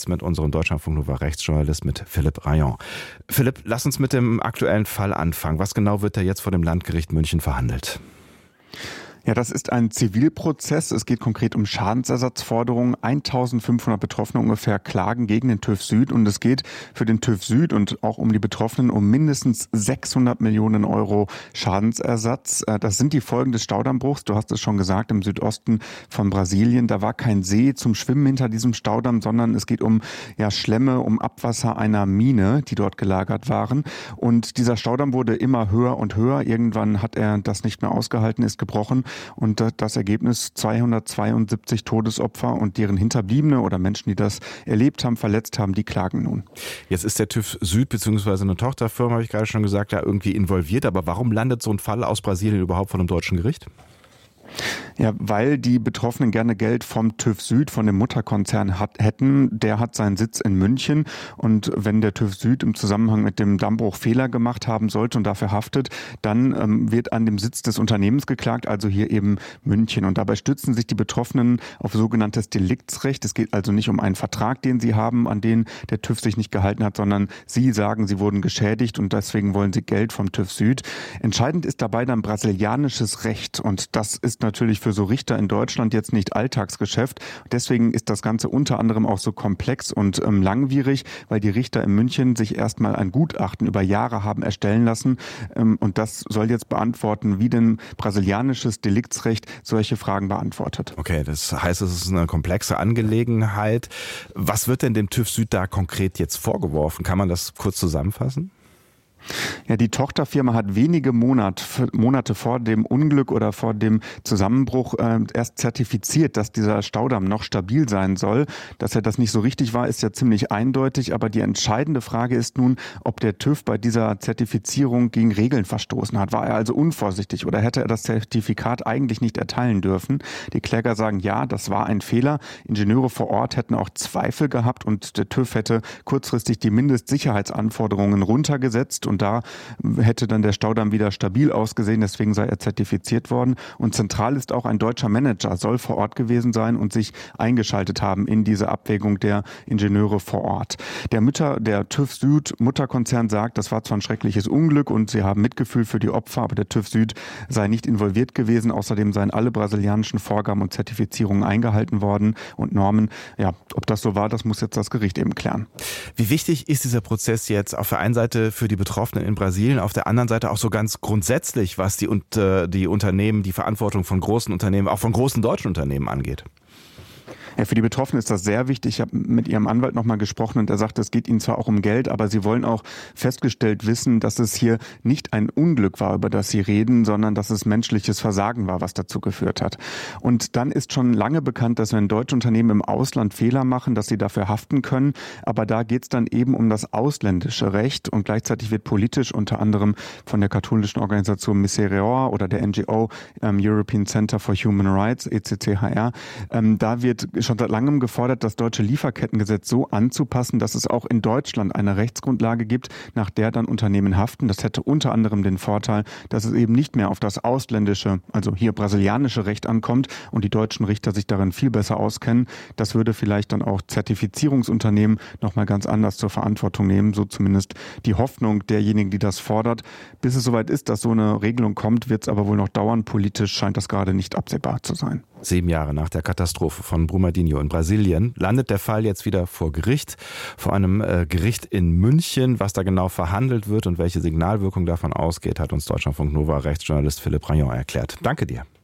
jetzt mit unserem Deutschlandfunk Nova Rechtsjournalist, mit Philipp Rayon. Philipp, lass uns mit dem aktuellen Fall anfangen. Was genau wird da jetzt vor dem Landgericht München verhandelt? Ja, das ist ein Zivilprozess. Es geht konkret um Schadensersatzforderungen. 1500 Betroffene ungefähr klagen gegen den TÜV Süd. Und es geht für den TÜV Süd und auch um die Betroffenen um mindestens 600 Millionen Euro Schadensersatz. Das sind die Folgen des Staudammbruchs. Du hast es schon gesagt, im Südosten von Brasilien. Da war kein See zum Schwimmen hinter diesem Staudamm, sondern es geht um Schlemme, um Abwasser einer Mine, die dort gelagert waren. Und dieser Staudamm wurde immer höher und höher. Irgendwann hat er das nicht mehr ausgehalten, ist gebrochen. Und das Ergebnis 272 Todesopfer und deren Hinterbliebene oder Menschen, die das erlebt haben, verletzt haben, die klagen nun. Jetzt ist der TÜV Süd bzw. eine Tochterfirma, habe ich gerade schon gesagt, da irgendwie involviert. Aber warum landet so ein Fall aus Brasilien überhaupt vor einem deutschen Gericht? Ja, weil die Betroffenen gerne Geld vom TÜV Süd, von dem Mutterkonzern hätten. Der hat seinen Sitz in München. Und wenn der TÜV Süd im Zusammenhang mit dem Dammbruch Fehler gemacht haben sollte und dafür haftet, dann wird an dem Sitz des Unternehmens geklagt, also hier eben München. Und dabei stützen sich die Betroffenen auf sogenanntes Deliktsrecht. Es geht also nicht um einen Vertrag, den sie haben, an den der TÜV sich nicht gehalten hat, sondern sie sagen, sie wurden geschädigt und deswegen wollen sie Geld vom TÜV Süd. Entscheidend ist dabei dann brasilianisches Recht. Und das ist natürlich für so Richter in Deutschland jetzt nicht Alltagsgeschäft. Deswegen ist das Ganze unter anderem auch so komplex und langwierig, weil die Richter in München sich erstmal ein Gutachten über Jahre haben erstellen lassen. Und das soll jetzt beantworten, wie denn brasilianisches Deliktsrecht solche Fragen beantwortet. Okay, das heißt, es ist eine komplexe Angelegenheit. Was wird denn dem TÜV Süd da konkret jetzt vorgeworfen? Kann man das kurz zusammenfassen? Ja, die Tochterfirma hat wenige Monate vor dem Unglück oder vor dem Zusammenbruch erst zertifiziert, dass dieser Staudamm noch stabil sein soll. Dass er das nicht so richtig war, ist ja ziemlich eindeutig. Aber die entscheidende Frage ist nun, ob der TÜV bei dieser Zertifizierung gegen Regeln verstoßen hat. War er also unvorsichtig oder hätte er das Zertifikat eigentlich nicht erteilen dürfen? Die Kläger sagen, ja, das war ein Fehler. Ingenieure vor Ort hätten auch Zweifel gehabt und der TÜV hätte kurzfristig die Mindestsicherheitsanforderungen runtergesetzt. Und da hätte dann der Staudamm wieder stabil ausgesehen, deswegen sei er zertifiziert worden. Und zentral ist auch ein deutscher Manager, soll vor Ort gewesen sein und sich eingeschaltet haben in diese Abwägung der Ingenieure vor Ort. Der TÜV Süd Mutterkonzern sagt, das war zwar ein schreckliches Unglück und sie haben Mitgefühl für die Opfer, aber der TÜV Süd sei nicht involviert gewesen. Außerdem seien alle brasilianischen Vorgaben und Zertifizierungen eingehalten worden und Normen. Ja, ob das so war, das muss jetzt das Gericht eben klären. Wie wichtig ist dieser Prozess jetzt auf der einen Seite für die Betroffenen in Brasilien, auf der anderen Seite auch so ganz grundsätzlich, was die Unternehmen, die Verantwortung von großen Unternehmen, auch von großen deutschen Unternehmen angeht? Ja, für die Betroffenen ist das sehr wichtig. Ich habe mit ihrem Anwalt nochmal gesprochen und er sagt, es geht ihnen zwar auch um Geld, aber sie wollen auch festgestellt wissen, dass es hier nicht ein Unglück war, über das sie reden, sondern dass es menschliches Versagen war, was dazu geführt hat. Und dann ist schon lange bekannt, dass wenn deutsche Unternehmen im Ausland Fehler machen, dass sie dafür haften können. Aber da geht es dann eben um das ausländische Recht und gleichzeitig wird politisch unter anderem von der katholischen Organisation Misericórdia oder der NGO European Center for Human Rights, ECCHR, da wird schon seit langem gefordert, das deutsche Lieferkettengesetz so anzupassen, dass es auch in Deutschland eine Rechtsgrundlage gibt, nach der dann Unternehmen haften. Das hätte unter anderem den Vorteil, dass es eben nicht mehr auf das ausländische, also hier brasilianische Recht ankommt und die deutschen Richter sich darin viel besser auskennen. Das würde vielleicht dann auch Zertifizierungsunternehmen nochmal ganz anders zur Verantwortung nehmen, so zumindest die Hoffnung derjenigen, die das fordert. Bis es soweit ist, dass so eine Regelung kommt, wird es aber wohl noch dauern. Politisch scheint das gerade nicht absehbar zu sein. 7 Jahre nach der Katastrophe von Brumadinho in Brasilien landet der Fall jetzt wieder vor Gericht, vor einem Gericht in München. Was da genau verhandelt wird und welche Signalwirkung davon ausgeht, hat uns Deutschlandfunk Nova Rechtsjournalist Philipp Rayon erklärt. Danke dir.